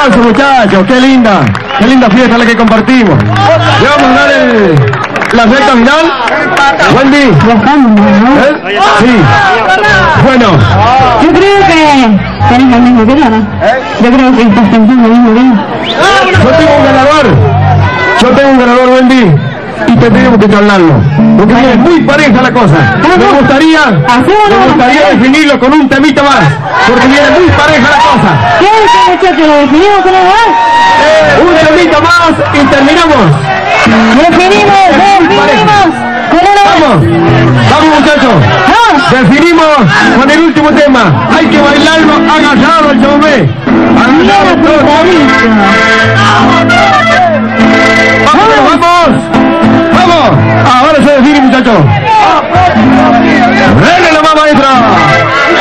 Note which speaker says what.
Speaker 1: aplauso, muchachos, qué linda fiesta la que compartimos. Ya vamos a dar la recta final. Wendy. Sí. Bueno.
Speaker 2: Yo creo que tenés el mismo tema, ¿no? Yo creo que estás pensando el mismo tema.
Speaker 1: Yo tengo un ganador, Wendy. Y tendríamos que charlarlo, porque es muy pareja la cosa. Me gustaría definirlo con un temita más, porque viene muy pareja la cosa.
Speaker 2: ¿Qué muchachos? ¿Lo definimos con algo más?
Speaker 1: Un temita más y terminamos.
Speaker 2: Definimos con uno más.
Speaker 1: Vamos muchachos. Definimos con el último tema. Hay que bailarlo agachado el chamamé. Vamos. Ahora se define, muchachos.